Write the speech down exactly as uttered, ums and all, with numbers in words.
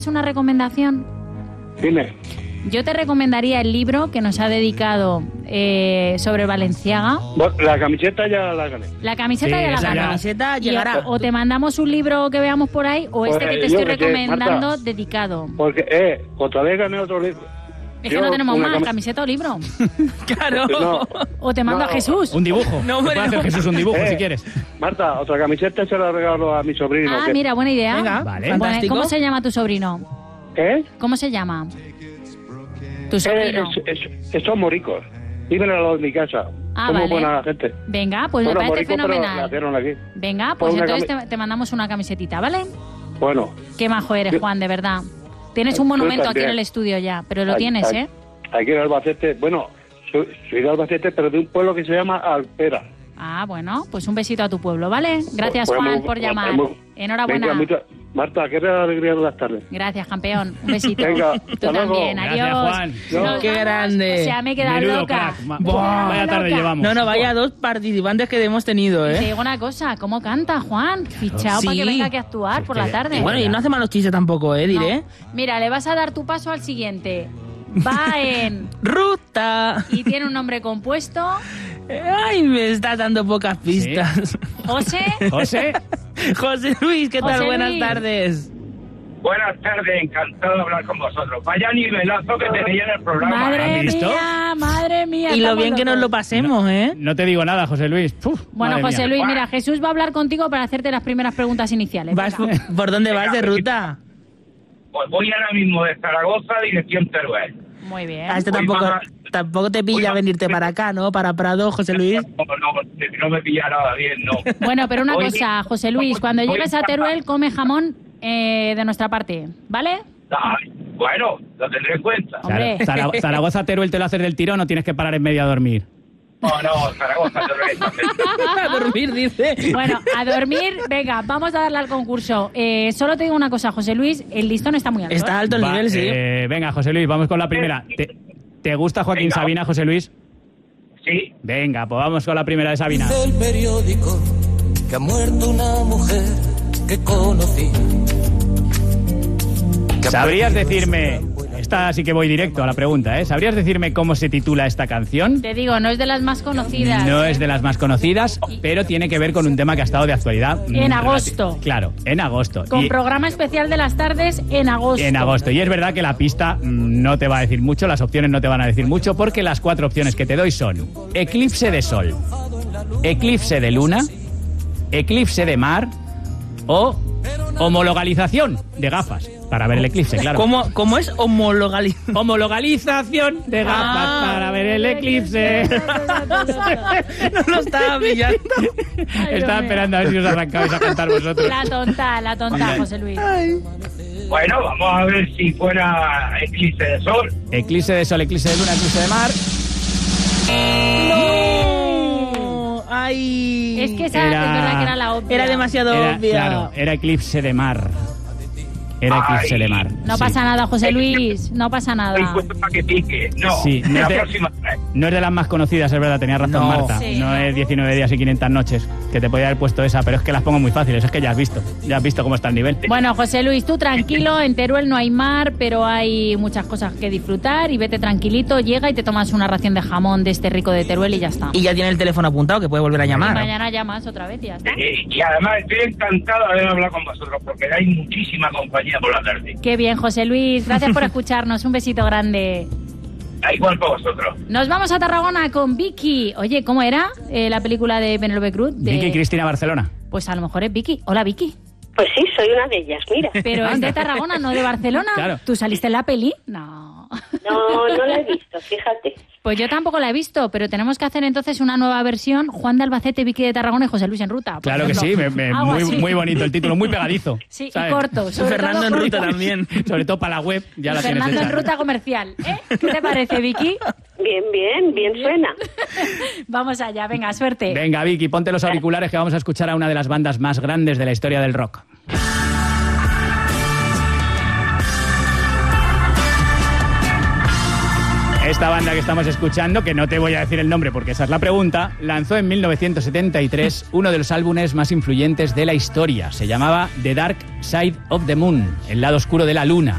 ¿Es una recomendación? Dime. Yo te recomendaría el libro que nos ha dedicado eh, sobre Balenciaga. Bueno, la camiseta ya la gané. La camiseta Sí, ya la esa gané. ya. La camiseta Y llegará. o, o te mandamos un libro que veamos por ahí, o este Pues, que te yo estoy que sé, recomendando Marta. dedicado. Porque, eh, otra vez gané otro libro. Es que Yo, no tenemos una más, cami- camiseta o libro. Claro. No. O te mando No. a Jesús. Un dibujo. No, hombre, Puede hacer no. Jesús un dibujo Eh, si quieres. Marta, otra camiseta se la regalo a mi sobrino. Ah, que- mira, buena idea. Venga, Vale. Buena- fantástico. ¿Cómo se llama tu sobrino? ¿Eh? ¿Cómo se llama? Tu Eh, sobrino. es, es- es- son moricos. Viven al lado de mi casa. Ah, Somos vale. buena gente. Venga, pues Bueno, me parece moricos, pero fenomenal. nacieron aquí. Venga, pues Por una entonces cami- te, te mandamos una camisetita, ¿vale? Bueno. Qué majo eres, Juan, de verdad. Tienes un Tú monumento aquí en también. el estudio ya, pero lo Aquí- tienes, aquí- ¿eh? Aquí en Albacete, bueno, soy, soy de Albacete, pero de un pueblo que se llama Alpera. Ah, bueno, pues un besito a tu pueblo, ¿vale? Gracias, Pues Juan, muy- por pues llamar. muy- Enhorabuena. Venga, mucha- Marta, qué alegría de las tardes. Gracias, campeón. Un besito. Venga, Tú hasta luego. también, Gracias, adiós. Juan. Nos Qué vamos. grande. O sea, me he quedado Menudo loca. crack. Ma- Me he quedado Vaya tarde loca. llevamos. No, no, vaya dos participantes que hemos tenido, Y te ¿eh? digo una cosa, ¿cómo canta, Juan? Fichado Sí. para que venga aquí a actuar por la tarde. Y bueno, y no hace malos chistes tampoco, ¿eh? Diré. No. Mira, le vas a dar tu paso al siguiente. Va en... Ruta. y tiene un nombre compuesto. Ay, me estás dando pocas pistas. José. José. José Luis, ¿qué tal? José Buenas Luis. tardes. Buenas tardes, encantado de hablar con vosotros. Vaya nivelazo que tenéis en el programa. Madre ¿Has visto? mía, madre mía. Y lo estamos bien que nos locos. lo pasemos, ¿eh? No te digo nada, José Luis. Uf, Bueno, madre José mía. Luis, mira, Jesús va a hablar contigo para hacerte las primeras preguntas iniciales. ¿Vas Venga. por, ¿por dónde vas de ruta? Pues voy ahora mismo de Zaragoza, dirección Teruel. Muy bien. A este Voy tampoco, para- tampoco te pilla voy venirte para- para acá, ¿no? Para Prado, José Luis. No, no, no me pilla nada bien, no. Bueno, pero una Voy- cosa, José Luis, cuando voy llegues a para- Teruel, come jamón eh, de nuestra parte, ¿vale? Ay, bueno, lo tendré en cuenta. Hombre. Zara- Zara- Zaragoza, Teruel, te lo haces del tirón o tienes que parar en medio a dormir. No, no, Zaragoza, Teruel. A dormir, dice. Bueno, a dormir, venga, vamos a darle al concurso. Eh, solo te digo una cosa, José Luis, el listón está muy alto. Está ¿eh? alto el Va, nivel, sí. eh, venga, José Luis, vamos con la primera. ¿Te, te gusta Joaquín Venga. Sabina, José Luis? Sí, Venga, pues vamos con la primera de Sabina. Dice el periódico que ha muerto una mujer que conocí. Que ha ¿Sabrías perdido decirme, su abuela. esta sí que voy directo a la pregunta, ¿eh? ¿Sabrías decirme cómo se titula esta canción? Te digo, no es de las más conocidas. No es de las más conocidas, pero tiene que ver con un tema que ha estado de actualidad. En mm, agosto. relati- Claro, en agosto. Con Y- programa especial de las tardes en agosto. En agosto. Y es verdad que la pista mm, no te va a decir mucho, las opciones no te van a decir mucho, porque las cuatro opciones que te doy son eclipse de sol, eclipse de luna, eclipse de mar o homologalización de gafas. Para ver el eclipse, claro. ¿Cómo, ¿Cómo es homologaliz? Homologalización de gafas Ah. para ver el eclipse. No lo estaba pillando. Estaba esperando a ver si os arrancabais a cantar vosotros. La tonta, la tonta, José Luis. bueno, vamos a ver si fuera eclipse de sol. Eclipse de sol, eclipse de luna, eclipse de mar. ¡No! ¡Ay! Es que esa Era- es verdad que era la obvia. Era demasiado Era, obvia. claro, era eclipse de mar. Era eclipse Ay. de mar. No sí. pasa nada, José Luis, no pasa nada. Estoy puesto para que pique. No, Sí, no la es de- próxima vez. No es de las más conocidas, es verdad, tenía razón No. Marta. Sí, no no. es diecinueve días y quinientas noches, que te podía haber puesto esa, pero es que las pongo muy fáciles, es que ya has visto. Ya has visto cómo está el nivel. Bueno, José Luis, tú tranquilo, en Teruel no hay mar, pero hay muchas cosas que disfrutar y vete tranquilito, llega y te tomas una ración de jamón de este rico de Teruel y ya está. Y ya tiene el teléfono apuntado que puede volver a Y llamar. mañana llamas otra vez y ya está. Eh, y además estoy encantado de haber hablado con vosotros porque dais muchísima compañía por la tarde. Qué bien, José Luis, gracias por escucharnos, un besito grande. Da igual para vosotros. Nos vamos a Tarragona con Vicky. Oye, ¿cómo era eh, la película de Penélope Cruz? De... Vicky Cristina Barcelona. Pues a lo mejor es Vicky. Hola, Vicky. Pues sí, soy una de ellas, mira. Pero es de Tarragona, no de Barcelona. Claro. ¿Tú saliste en la peli? No. No, no la he visto, fíjate. Pues yo tampoco la he visto, pero tenemos que hacer entonces una nueva versión. Juan de Albacete, Vicky de Tarragona y José Luis en ruta. por Claro que ejemplo. sí, me- me- Algo muy, así. muy bonito el título, muy pegadizo. Sí, y ¿sabes? corto. sobre Fernando todo en ruta corto. también. Sobre todo para la web, ya la Fernando tienes en hecha. ruta comercial. ¿Eh? ¿Qué te parece, Vicky? Bien, bien, bien suena. Vamos allá, venga, suerte. Venga, Vicky, ponte los auriculares que vamos a escuchar a una de las bandas más grandes de la historia del rock. Esta banda que estamos escuchando, que no te voy a decir el nombre porque esa es la pregunta, lanzó en mil novecientos setenta y tres uno de los álbumes más influyentes de la historia. Se llamaba The Dark Side of the Moon, el lado oscuro de la luna.